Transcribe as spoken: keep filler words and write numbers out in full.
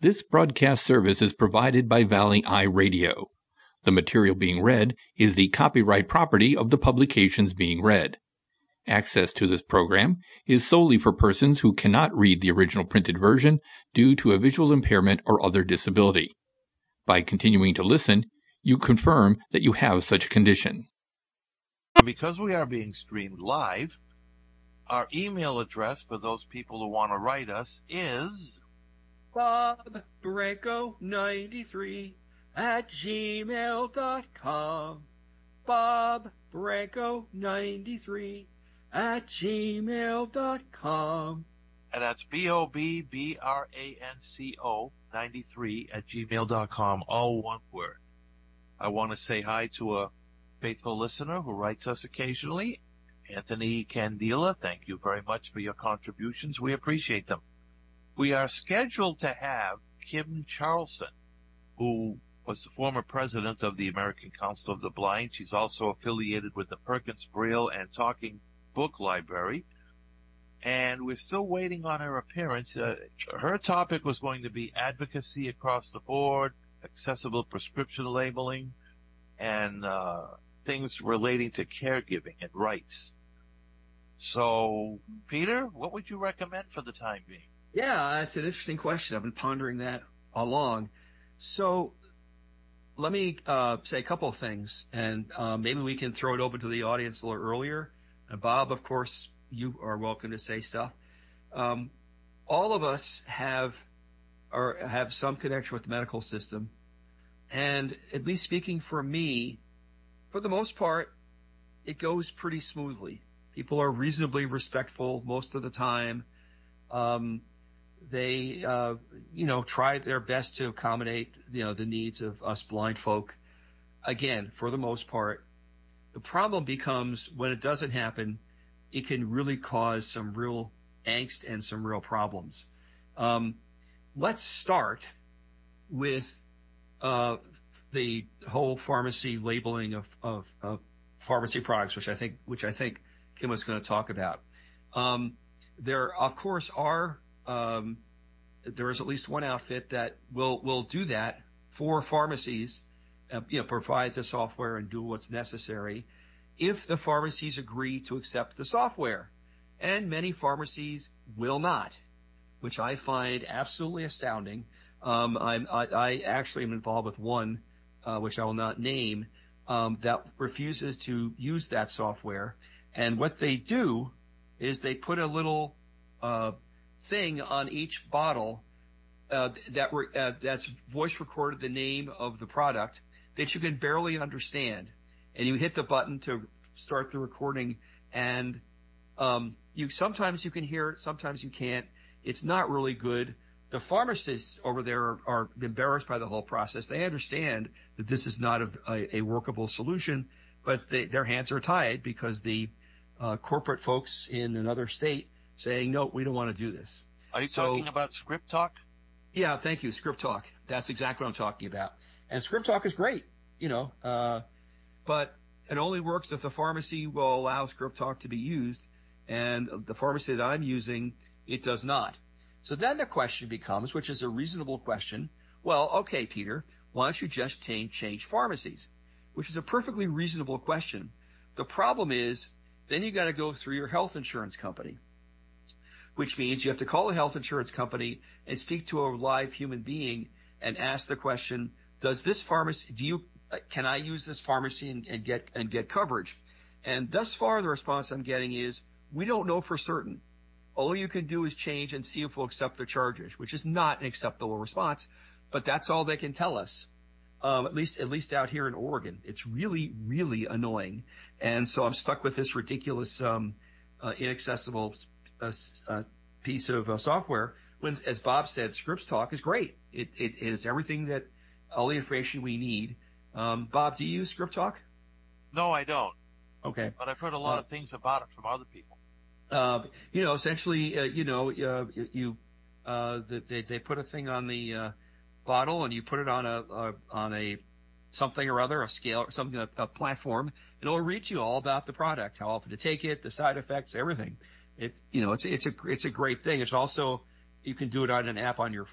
This broadcast service is provided by Valley Eye Radio. The material being read is the copyright property of the publications being read. Access to this program is solely for persons who cannot read the original printed version due to a visual impairment or other disability. By continuing to listen, you confirm that you have such a condition. Because we are being streamed live, our email address for those people who want to write us is Bob Branco ninety-three at gmail dot com. Bob Branco ninety-three at gmail dot com. And that's B O B B R A N C O ninety-three at gmail dot com, all one word. I want to say hi to a faithful listener who writes us occasionally, Anthony Candela. Thank you very much for your contributions. We appreciate them. We are scheduled to have Kim Charlson, who was the former president of the American Council of the Blind. She's also affiliated with the Perkins Braille and Talking Book Library. And we're still waiting on her appearance. Uh, her topic was going to be advocacy across the board, accessible prescription labeling, and uh, things relating to caregiving and rights. So, Peter, what would you recommend for the time being? Yeah, that's an interesting question. I've been pondering that all along. So let me uh, say a couple of things, and uh, maybe we can throw it open to the audience a little earlier. And Bob, of course, you are welcome to say stuff. Um, all of us have or have some connection with the medical system. And at least speaking for me, for the most part, it goes pretty smoothly. People are reasonably respectful most of the time. Um, they, uh, you know, try their best to accommodate, you know, the needs of us blind folk. Again, for the most part, the problem becomes when it doesn't happen, it can really cause some real angst and some real problems. Um, let's start with uh, the whole pharmacy labeling of, of, of pharmacy products, which I think, which I think Kim was going to talk about. Um, there, of course, are um, there is at least one outfit that will will do that for pharmacies, uh, you know, provide the software and do what's necessary if the pharmacies agree to accept the software. And many pharmacies will not, which I find absolutely astounding. Um, I'm, I, I actually am involved with one, uh, which I will not name, um, that refuses to use that software. And what they do is they put a little uh, thing on each bottle uh, that re- uh, that's voice recorded the name of the product that you can barely understand. And you hit the button to start the recording, and um, you sometimes you can hear it, sometimes you can't. It's not really good. The pharmacists over there are, are embarrassed by the whole process. They understand that this is not a, a workable solution, but they, their hands are tied because the uh, corporate folks in another state saying, no, we don't want to do this. Are you so, talking about Script Talk? Yeah, thank you, Script Talk. That's exactly what I'm talking about. And Script Talk is great, you know, uh, but it only works if the pharmacy will allow Script Talk to be used, and the pharmacy that I'm using, it does not. So then the question becomes, which is a reasonable question, well, okay, Peter, why don't you just change, change pharmacies? Which is a perfectly reasonable question. The problem is, then you got to go through your health insurance company, which means you have to call a health insurance company and speak to a live human being and ask the question, does this pharmacy, do you, can I use this pharmacy and, and get, and get coverage? And thus far, the response I'm getting is, we don't know for certain. All you can do is change and see if we'll accept the charges, which is not an acceptable response, but that's all they can tell us. Um, at least, at least out here in Oregon, it's really, really annoying. And so I'm stuck with this ridiculous, um, uh, inaccessible, uh, uh, piece of uh, software. When, as Bob said, Scripts Talk is great. It, it is everything that, all the information we need. Um, Bob, do you use Script Talk? No, I don't. Okay. But I've heard a lot uh, of things about it from other people. Uh, you know, essentially, uh, you know, uh, you, uh, they, they put a thing on the, uh, bottle and you put it on a, uh, on a something or other, a scale or something, a, a platform, and it'll read you all about the product, how often to take it, the side effects, everything. It, you know, it's, it's a, it's a great thing. It's also, you can do it on an app on your,